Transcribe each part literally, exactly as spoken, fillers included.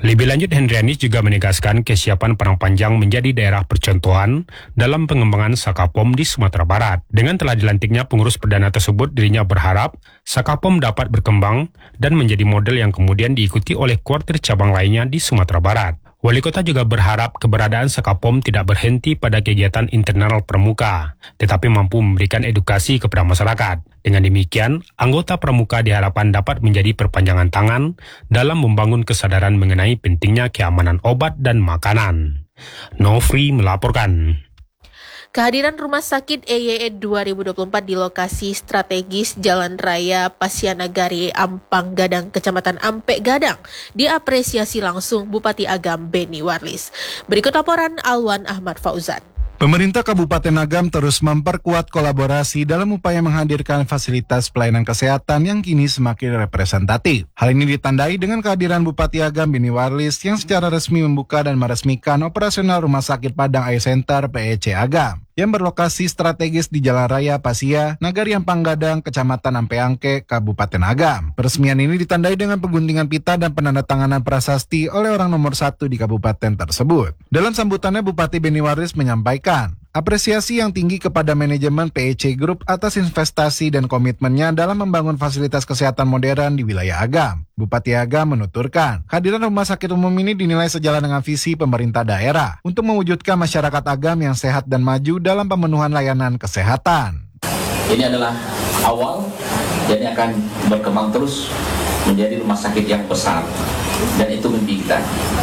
Lebih lanjut, Hendrianis juga menegaskan kesiapan Padang Panjang menjadi daerah percontohan dalam pengembangan Sakapom di Sumatera Barat. Dengan telah dilantiknya pengurus perdana tersebut, dirinya berharap Sakapom dapat berkembang dan menjadi model yang kemudian diikuti oleh kuartir cabang lainnya di Sumatera Barat. Wali kota juga berharap keberadaan Sakapom tidak berhenti pada kegiatan internal pramuka, tetapi mampu memberikan edukasi kepada masyarakat. Dengan demikian, anggota pramuka diharapkan dapat menjadi perpanjangan tangan dalam membangun kesadaran mengenai pentingnya keamanan obat dan makanan. Nofri melaporkan. Kehadiran Rumah Sakit E Y E dua ribu dua puluh empat di lokasi strategis Jalan Raya Pasianagari, Ampang Gadang, Kecamatan Ampek Gadang, diapresiasi langsung Bupati Agam Beni Warlis. Berikut laporan Alwan Ahmad Fauzan. Pemerintah Kabupaten Agam terus memperkuat kolaborasi dalam upaya menghadirkan fasilitas pelayanan kesehatan yang kini semakin representatif. Hal ini ditandai dengan kehadiran Bupati Agam Beni Warlis yang secara resmi membuka dan meresmikan operasional Rumah Sakit Padang Eye Center P E C Agam yang berlokasi strategis di Jalan Raya Pasia, Nagari Ampang Gadang, Kecamatan Ampeangke, Kabupaten Agam. Peresmian ini ditandai dengan pengguntingan pita dan penandatanganan prasasti oleh orang nomor satu di kabupaten tersebut. Dalam sambutannya, Bupati Beni Warlis menyampaikan apresiasi yang tinggi kepada manajemen P E C Group atas investasi dan komitmennya dalam membangun fasilitas kesehatan modern di wilayah Agam. Bupati Agam menuturkan, kehadiran rumah sakit umum ini dinilai sejalan dengan visi pemerintah daerah untuk mewujudkan masyarakat Agam yang sehat dan maju dalam pemenuhan layanan kesehatan. Ini adalah awal dan akan berkembang terus menjadi rumah sakit yang besar, dan itu mimpi kita.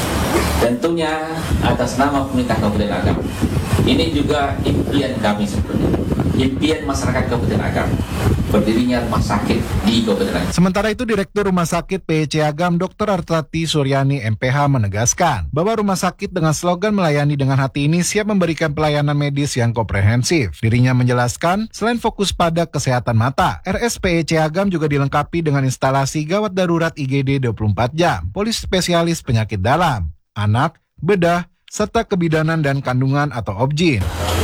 Tentunya atas nama pemerintah Kabupaten Agam. Ini juga impian kami sebetulnya, impian masyarakat Kabupaten Agam, berdirinya rumah sakit di Kabupaten Agam. Sementara itu, Direktur Rumah Sakit P E C Agam Dokter Artati Suryani M P H menegaskan bahwa rumah sakit dengan slogan melayani dengan hati ini siap memberikan pelayanan medis yang komprehensif. Dirinya menjelaskan, selain fokus pada kesehatan mata, R S P E C Agam juga dilengkapi dengan instalasi gawat darurat I G D dua puluh empat jam, polis spesialis penyakit dalam, anak, bedah, serta kebidanan dan kandungan atau obgyn.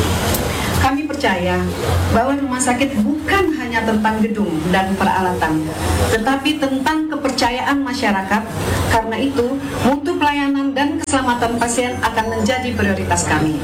Kami percaya bahwa rumah sakit bukan hanya tentang gedung dan peralatan, tetapi tentang kepercayaan masyarakat. Karena itu, mutu pelayanan dan keselamatan pasien akan menjadi prioritas kami.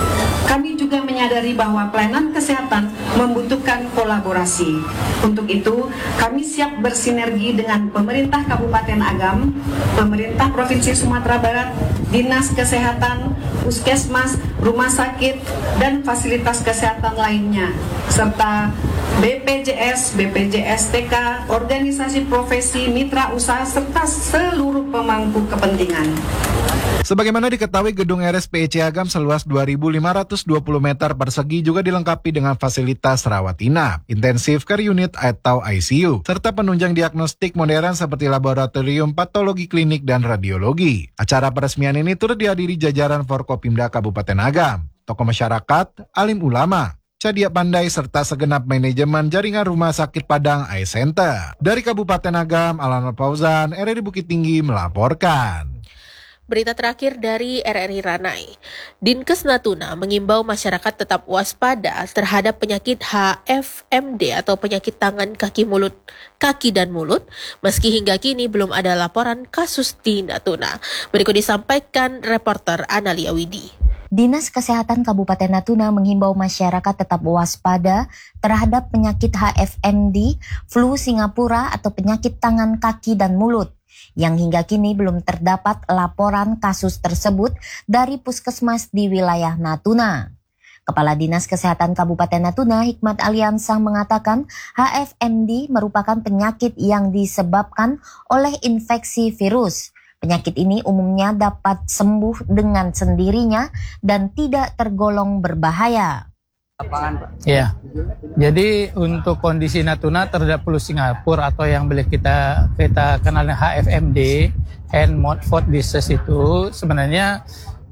Kami juga menyadari bahwa pelayanan kesehatan membutuhkan kolaborasi. Untuk itu, kami siap bersinergi dengan pemerintah Kabupaten Agam, pemerintah Provinsi Sumatera Barat, Dinas Kesehatan, Puskesmas, rumah sakit, dan fasilitas kesehatan lainnya, serta B P J S, B P J S T K, organisasi profesi, mitra usaha, serta seluruh pemangku kepentingan. Sebagaimana diketahui, gedung R S P E C Agam seluas dua ribu lima ratus dua puluh meter persegi juga dilengkapi dengan fasilitas rawat inap, intensive care unit atau I C U, serta penunjang diagnostik modern seperti laboratorium, patologi klinik, dan radiologi. Acara peresmian ini turut dihadiri jajaran Forkopimda Kabupaten Agam, tokoh masyarakat, alim ulama, Cadia Pandai, serta segenap manajemen jaringan Rumah Sakit Padang Eye Center. Dari Kabupaten Agam, Alwan Fauzan, R R I Bukit Tinggi melaporkan. Berita terakhir dari R R I Ranai. Dinkes Natuna mengimbau masyarakat tetap waspada terhadap penyakit H F M D atau penyakit tangan kaki mulut, kaki dan mulut, meski hingga kini belum ada laporan kasus di Natuna. Berikut disampaikan reporter Analia Widi. Dinas Kesehatan Kabupaten Natuna menghimbau masyarakat tetap waspada terhadap penyakit H F M D, flu Singapura atau penyakit tangan kaki dan mulut, yang hingga kini belum terdapat laporan kasus tersebut dari puskesmas di wilayah Natuna. Kepala Dinas Kesehatan Kabupaten Natuna, Hikmat Aliansang, mengatakan H F M D merupakan penyakit yang disebabkan oleh infeksi virus. Penyakit ini umumnya dapat sembuh dengan sendirinya dan tidak tergolong berbahaya. Ya, jadi untuk kondisi Natuna terhadap flu Singapura atau yang boleh kita kita kenal dengan H F M D, hand mouth foot disease, itu sebenarnya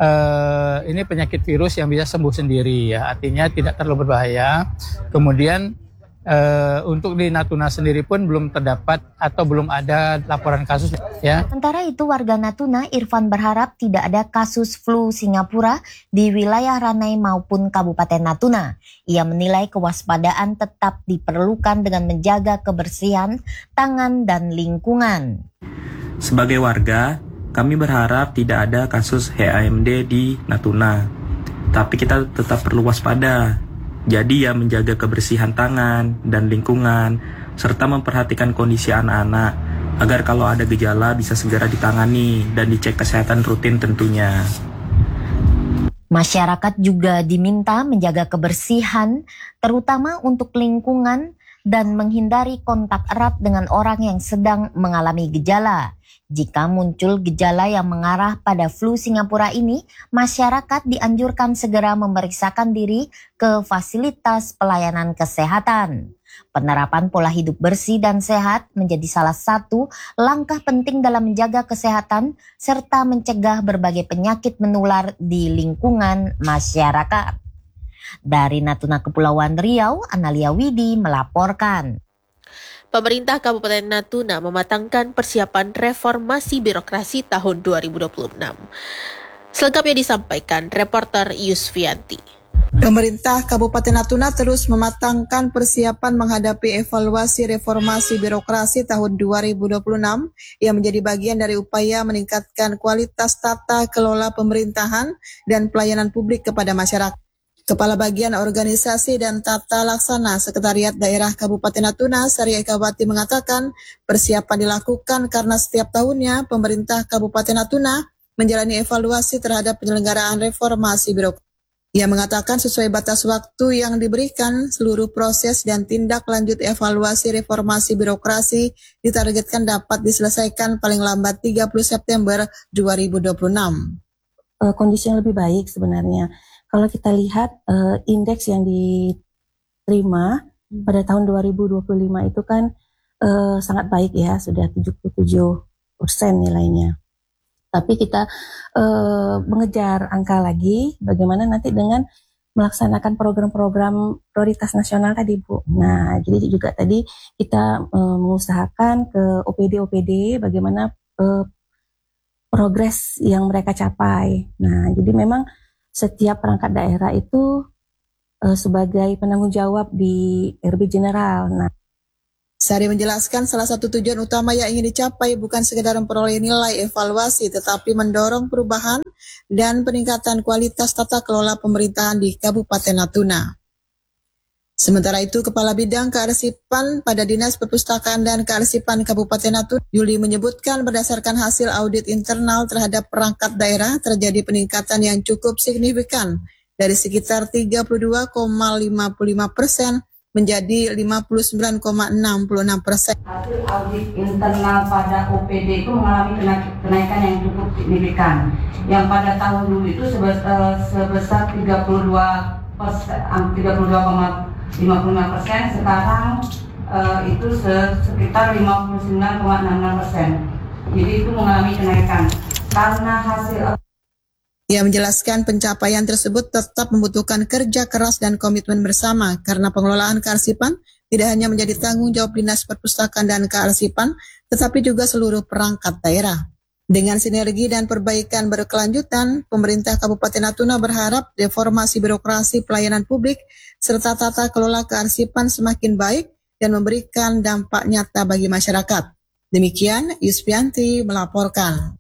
eh, ini penyakit virus yang bisa sembuh sendiri, ya, artinya tidak terlalu berbahaya. Kemudian Uh, untuk di Natuna sendiri pun belum terdapat atau belum ada laporan kasus, ya. Sementara itu, warga Natuna, Irfan, berharap tidak ada kasus flu Singapura di wilayah Ranai maupun Kabupaten Natuna. Ia menilai kewaspadaan tetap diperlukan dengan menjaga kebersihan tangan dan lingkungan. Sebagai warga, kami berharap tidak ada kasus H A M D di Natuna. Tapi kita tetap perlu waspada. Jadi ya menjaga kebersihan tangan dan lingkungan, serta memperhatikan kondisi anak-anak, agar kalau ada gejala bisa segera ditangani dan dicek kesehatan rutin tentunya. Masyarakat juga diminta menjaga kebersihan, terutama untuk lingkungan, dan menghindari kontak erat dengan orang yang sedang mengalami gejala. Jika muncul gejala yang mengarah pada flu Singapura ini, masyarakat dianjurkan segera memeriksakan diri ke fasilitas pelayanan kesehatan. Penerapan pola hidup bersih dan sehat menjadi salah satu langkah penting dalam menjaga kesehatan serta mencegah berbagai penyakit menular di lingkungan masyarakat. Dari Natuna Kepulauan Riau, Analia Widi melaporkan. Pemerintah Kabupaten Natuna mematangkan persiapan reformasi birokrasi tahun dua ribu dua puluh enam. Selengkapnya disampaikan reporter Yusfianti. Pemerintah Kabupaten Natuna terus mematangkan persiapan menghadapi evaluasi reformasi birokrasi tahun dua ribu dua puluh enam yang menjadi bagian dari upaya meningkatkan kualitas tata kelola pemerintahan dan pelayanan publik kepada masyarakat. Kepala Bagian Organisasi dan Tata Laksana Sekretariat Daerah Kabupaten Natuna, Sari Ekawati mengatakan persiapan dilakukan karena setiap tahunnya pemerintah Kabupaten Natuna menjalani evaluasi terhadap penyelenggaraan reformasi birokrasi. Ia mengatakan sesuai batas waktu yang diberikan, seluruh proses dan tindak lanjut evaluasi reformasi birokrasi ditargetkan dapat diselesaikan paling lambat tiga puluh September dua ribu dua puluh enam. Kondisi yang lebih baik sebenarnya. Kalau kita lihat uh, indeks yang diterima hmm. pada tahun dua ribu dua puluh lima itu kan uh, sangat baik ya, sudah tujuh puluh tujuh persen nilainya. Tapi kita uh, mengejar angka lagi, bagaimana nanti dengan melaksanakan program-program prioritas nasional tadi Bu. Nah, jadi juga tadi kita uh, mengusahakan ke O P D-O P D bagaimana uh, progres yang mereka capai. Nah, jadi memang setiap perangkat daerah itu uh, sebagai penanggung jawab di R B General. Nah, Sari menjelaskan salah satu tujuan utama yang ingin dicapai bukan sekedar memperoleh nilai evaluasi, tetapi mendorong perubahan dan peningkatan kualitas tata kelola pemerintahan di Kabupaten Natuna. Sementara itu, Kepala Bidang Kearsipan pada Dinas Perpustakaan dan Kearsipan Kabupaten Natuna, Yuli, menyebutkan berdasarkan hasil audit internal terhadap perangkat daerah terjadi peningkatan yang cukup signifikan dari sekitar tiga puluh dua koma lima puluh lima persen menjadi lima puluh sembilan koma enam puluh enam persen. Hasil audit internal pada O P D itu mengalami kenaikan yang cukup signifikan, yang pada tahun dulu itu sebesar, sebesar tiga puluh dua persen, tiga puluh dua koma lima puluh lima persen, sekarang uh, itu sekitar lima puluh sembilan koma enam enam persen. Jadi itu mengalami kenaikan karena hasil. Ia menjelaskan pencapaian tersebut tetap membutuhkan kerja keras dan komitmen bersama karena pengelolaan kearsipan tidak hanya menjadi tanggung jawab Dinas Perpustakaan dan Kearsipan, tetapi juga seluruh perangkat daerah. Dengan sinergi dan perbaikan berkelanjutan, pemerintah Kabupaten Natuna berharap reformasi birokrasi pelayanan publik serta tata kelola kearsipan semakin baik dan memberikan dampak nyata bagi masyarakat. Demikian, Yusfianti melaporkan.